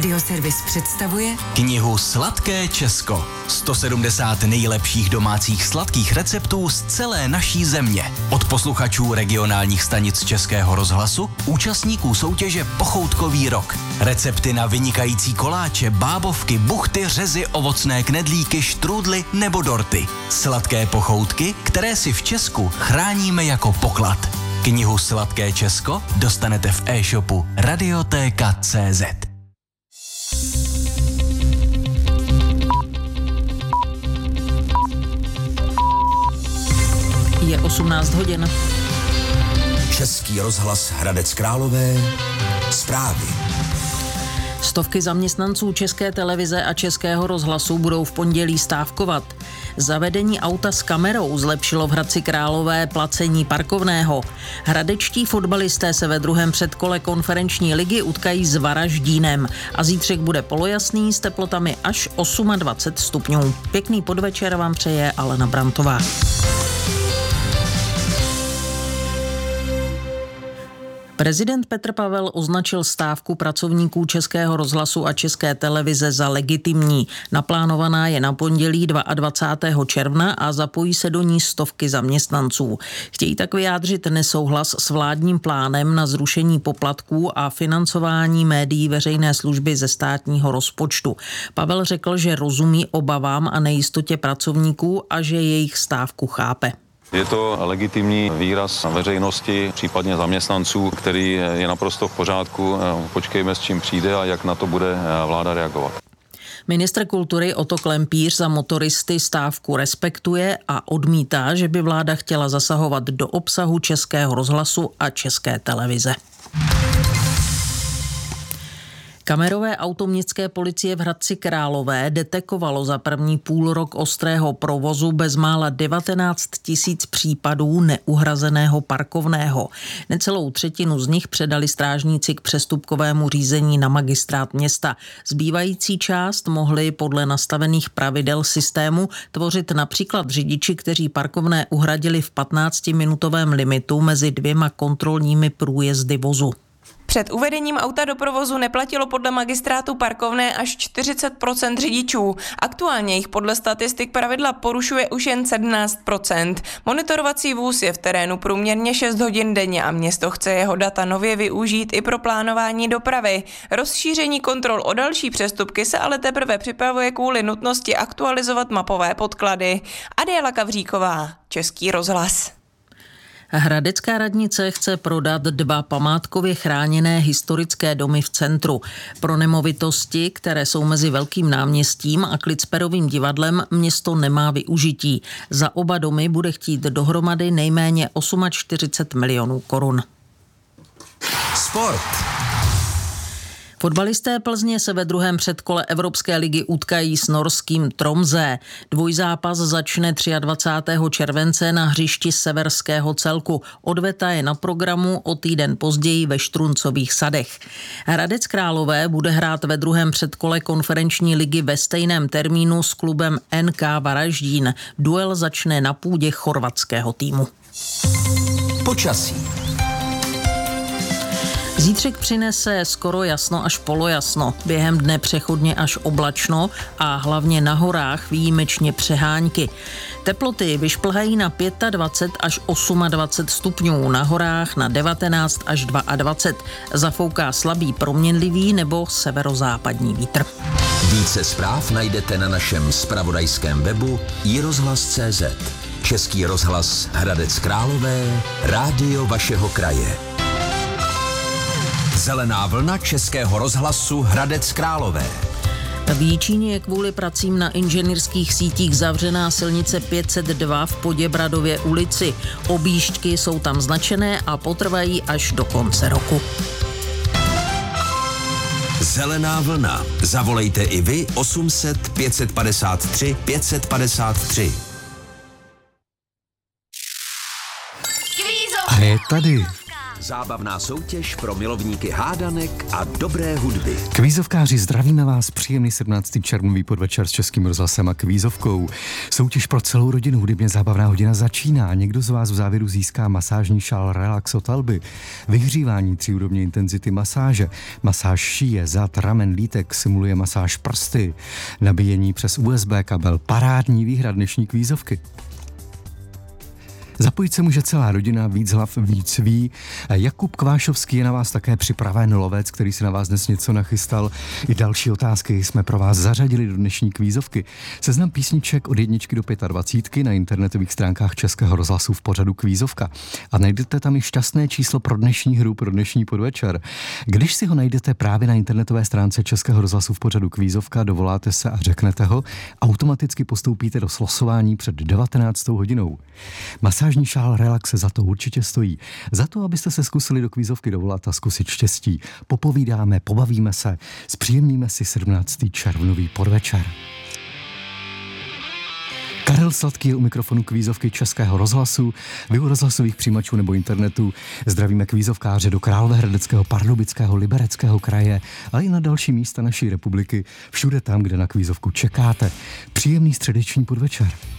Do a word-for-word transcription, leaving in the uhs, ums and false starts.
Radioservis představuje knihu Sladké Česko. sto sedmdesát nejlepších domácích sladkých receptů z celé naší země. Od posluchačů regionálních stanic Českého rozhlasu, účastníků soutěže Pochoutkový rok. Recepty na vynikající koláče, bábovky, buchty, řezy, ovocné knedlíky, štrůdly nebo dorty. Sladké pochoutky, které si v Česku chráníme jako poklad. Knihu Sladké Česko dostanete v e-shopu Radiotéka tečka cé zet. Je osmnáct hodin. Český rozhlas Hradec Králové. Zprávy. Stovky zaměstnanců České televize a Českého rozhlasu budou v pondělí stávkovat. Zavedení auta s kamerou zlepšilo v Hradci Králové placení parkovného. Hradečtí fotbalisté se ve druhém předkole konferenční ligy utkají s Varaždínem a zítřek bude polojasný s teplotami až dvacet osm stupňů. Pěkný podvečer vám přeje Alena Brantová. Prezident Petr Pavel označil stávku pracovníků Českého rozhlasu a České televize za legitimní. Naplánovaná je na pondělí dvacátého druhého června a zapojí se do ní stovky zaměstnanců. Chtějí tak vyjádřit nesouhlas s vládním plánem na zrušení poplatků a financování médií veřejné služby ze státního rozpočtu. Pavel řekl, že rozumí obavám a nejistotě pracovníků a že jejich stávku chápe. Je to legitimní výraz veřejnosti, případně zaměstnanců, který je naprosto v pořádku. Počkejme, s čím přijde a jak na to bude vláda reagovat. Ministr kultury Otto Klempíř za motoristy stávku respektuje a odmítá, že by vláda chtěla zasahovat do obsahu Českého rozhlasu a České televize. Kamerové auto městské policie v Hradci Králové detekovalo za první půlrok ostrého provozu bezmála devatenáct tisíc případů neuhrazeného parkovného. Necelou třetinu z nich předali strážníci k přestupkovému řízení na magistrát města. Zbývající část mohli podle nastavených pravidel systému tvořit například řidiči, kteří parkovné uhradili v patnáctiminutovém limitu mezi dvěma kontrolními průjezdy vozu. Před uvedením auta do provozu neplatilo podle magistrátu parkovné až čtyřicet procent řidičů. Aktuálně jich podle statistik pravidla porušuje už jen sedmnáct procent. Monitorovací vůz je v terénu průměrně šest hodin denně a město chce jeho data nově využít i pro plánování dopravy. Rozšíření kontrol o další přestupky se ale teprve připravuje kvůli nutnosti aktualizovat mapové podklady. Adéla Kavříková, Český rozhlas. Hradecká radnice chce prodat dva památkově chráněné historické domy v centru. Pro nemovitosti, které jsou mezi Velkým náměstím a Klicperovým divadlem, město nemá využití. Za oba domy bude chtít dohromady nejméně čtyřicet osm milionů korun. Sport. Fotbalisté Plzně se ve druhém předkole Evropské ligy utkají s norským Tromsø. Dvojzápas začne dvacátého třetího července na hřišti Severského Celku. Odveta je na programu o týden později ve Štruncových sadech. Hradec Králové bude hrát ve druhém předkole konferenční ligy ve stejném termínu s klubem N K Varaždín. Duel začne na půdě chorvatského týmu. Počasí. Zítřek přinese skoro jasno až polojasno, během dne přechodně až oblačno a hlavně na horách výjimečně přehánky. Teploty vyšplhají na dvacet pět až dvacet osm stupňů, na horách na devatenáct až dvacet dva. Zafouká slabý proměnlivý nebo severozápadní vítr. Více zpráv najdete na našem zpravodajském webu i rozhlas tečka cé zet. Český rozhlas Hradec Králové, rádio vašeho kraje. Zelená vlna Českého rozhlasu Hradec Králové. V Jičíně je kvůli pracím na inženýrských sítích zavřená silnice pět set dva v Poděbradově ulici. Objížďky jsou tam značené a potrvají až do konce roku. Zelená vlna. Zavolejte i vy osm set pět set padesát tři pět set padesát tři. A je tady. Zábavná soutěž pro milovníky hádanek a dobré hudby. Kvízovkáři, zdravíme vás, příjemný sedmnáctý červnový podvečer s Českým rozhlasem a kvízovkou. Soutěž pro celou rodinu, hudebně zábavná hodina začíná. Někdo z vás v závěru získá masážní šál Relax od Alby, vyhřívání tříúrovně intenzity masáže, masáž šíje, zad, ramen, lítek, simuluje masáž prsty, nabíjení přes U S B kabel, parádní výhra dnešní kvízovky. Zapojit se může celá rodina, víc hlav, víc ví. Jakub Kvášovský je na vás také připraven, lovec, který si na vás dnes něco nachystal. I další otázky jsme pro vás zařadili do dnešní kvízovky. Seznam písniček od jedničky do dvacítky na internetových stránkách Českého rozhlasu v pořadu Kvízovka. A najdete tam i šťastné číslo pro dnešní hru, pro dnešní podvečer. Když si ho najdete právě na internetové stránce Českého rozhlasu v pořadu Kvízovka, dovoláte se a řeknete ho, automaticky postoupíte do slosování před devatenáctou hodinou. Masážní šál Relax se za to určitě stojí. Za to, abyste se zkusili do kvízovky dovolat a zkusit štěstí. Popovídáme, pobavíme se, zpříjemníme si sedmnáctý červnový podvečer. Karel Sladký je u mikrofonu kvízovky Českého rozhlasu. Vy u rozhlasových přijímačů nebo internetu zdravíme kvízovkáře do Královéhradeckého, Pardubického, Libereckého kraje, ale i na další místa naší republiky, všude tam, kde na kvízovku čekáte. Příjemný středeční podvečer.